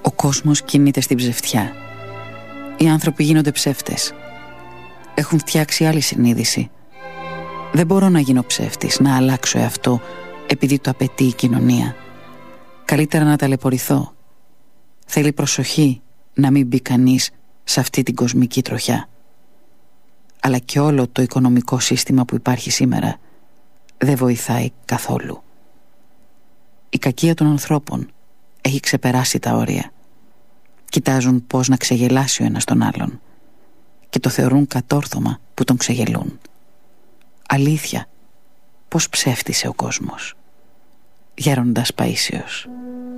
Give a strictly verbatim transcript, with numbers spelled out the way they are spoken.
Ο κόσμος κινείται στην ψευτιά. Οι άνθρωποι γίνονται ψεύτες. Έχουν φτιάξει άλλη συνείδηση. Δεν μπορώ να γίνω ψεύτης, να αλλάξω εαυτό επειδή το απαιτεί η κοινωνία. Καλύτερα να ταλαιπωρηθώ. Θέλει προσοχή να μην μπει κανείς σε αυτή την κοσμική τροχιά. Αλλά και όλο το οικονομικό σύστημα που υπάρχει σήμερα δεν βοηθάει καθόλου. Η κακία των ανθρώπων έχει ξεπεράσει τα όρια. Κοιτάζουν πώς να ξεγελάσει ο ένας τον άλλον και το θεωρούν κατόρθωμα που τον ξεγελούν. Αλήθεια, πώς ψεύτησε ο κόσμος. Γέροντας Παΐσιος.